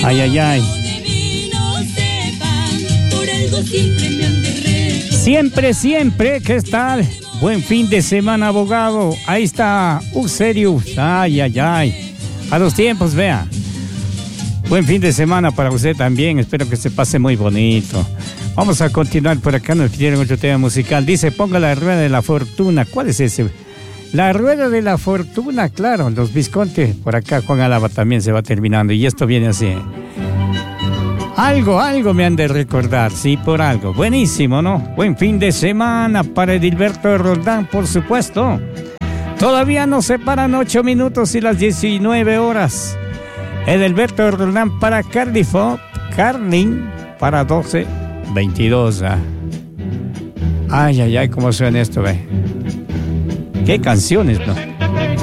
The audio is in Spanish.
Ay, ay, ay. Siempre, siempre, ¿qué tal? Buen fin de semana, abogado. Ahí está, Userius. Ay, ay, ay. A los tiempos, vea. Buen fin de semana para usted también. Espero que se pase muy bonito. Vamos a continuar por acá. Nos pidieron otro tema musical. Dice, ponga la rueda de la fortuna. ¿Cuál es ese? La rueda de la fortuna, claro. Los Visconti. Por acá Juan Álava también se va terminando. Y esto viene así. Algo me han de recordar, sí, por algo. Buenísimo, ¿no? Buen fin de semana para Edilberto Roldán, por supuesto. Todavía nos separan 8 minutos y las 19 horas. Edilberto Roldán para Carlifo, Carlin para 12:22. Ay, ay, ay, cómo suena esto, ve. Qué canciones, ¿no?